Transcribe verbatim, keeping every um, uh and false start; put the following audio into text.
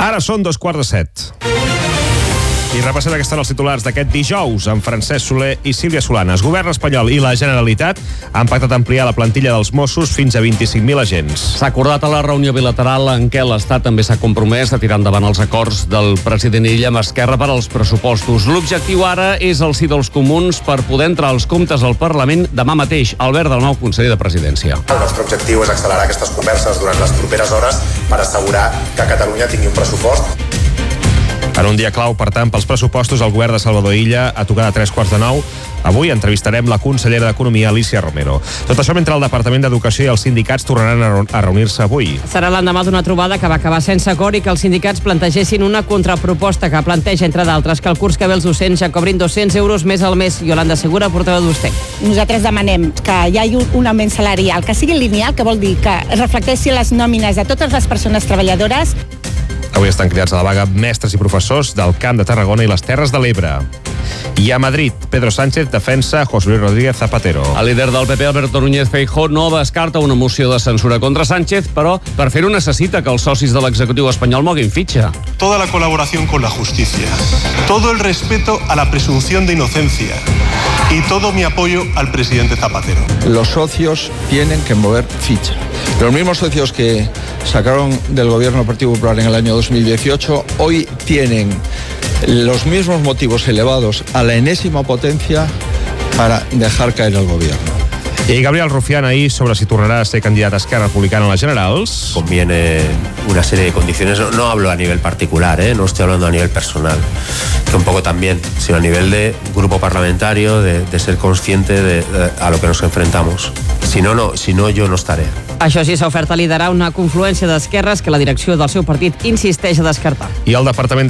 Ara són dos quarts de set. I repassem aquesta els titulars d'aquest dijous amb Francesc Soler i Sílvia Solanes. Govern espanyol i la Generalitat han pactat ampliar la plantilla dels Mossos fins a vint-i-cinc mil agents. S'ha acordat a la reunió bilateral en què l'Estat també s'ha compromès a tirar endavant els acords del president Illa amb Esquerra per als pressupostos. L'objectiu ara és el sí dels comuns per poder entrar als comptes al Parlament demà mateix, al verd del nou conseller de Presidència. El nostre objectiu és accelerar aquestes converses durant les properes hores per assegurar que Catalunya tingui un pressupost. En un dia clau, per tant, pels pressupostos, el govern de Salvador Illa a tocar de tres quarts de nou. Avui entrevistarem la consellera d'Economia, Alícia Romero. Tot això mentre el Departament d'Educació i els sindicats tornaran a reunir-se avui. Serà l'endemà d'una trobada que va acabar sense acord i que els sindicats plantegessin una contraproposta que planteja, entre d'altres, que el curs que ve els docents ja cobrin dos-cents euros més al mes. Iolanda Segura, portaveu d'U S T E C. Nosaltres demanem que hi hagi un augment salarial, que sigui lineal, que vol dir que es reflecteixi les nòmines de totes les persones treballadores. Avui estan cridats a la vaga mestres i professors del Camp de Tarragona i les Terres de l'Ebre. I a Madrid, Pedro Sánchez defensa José Luis Rodríguez Zapatero. El líder del P P, Alberto Núñez Feijóo, no descarta una moció de censura contra Sánchez, però per fer-ho necessita que els socis de l'executiu espanyol moguin fitxa. Toda la colaboración con la justicia, todo el respeto a la presunción de inocencia y todo mi apoyo al presidente Zapatero. Los socios tienen que mover ficha. Los mismos socios que sacaron del gobierno del Partido Popular en el año dos mil dieciocho hoy tienen los mismos motivos elevados a la enésima potencia para dejar caer al gobierno. I Gabriel Rufián ahir sobre si tornarà a ser candidat a Esquerra Republicana a les generals. Conviene una serie de condiciones, no, no hablo a nivel particular, ¿eh? No estoy hablando a nivel personal, que un poco también, sino a nivel de grupo parlamentario, de, de ser consciente de, de a lo que nos enfrentamos. Si no, no, si no, yo no estaré. Això sí, s'ha ofert a liderar una confluència d'esquerres que la direcció del seu partit insisteix a descartar. I el Departament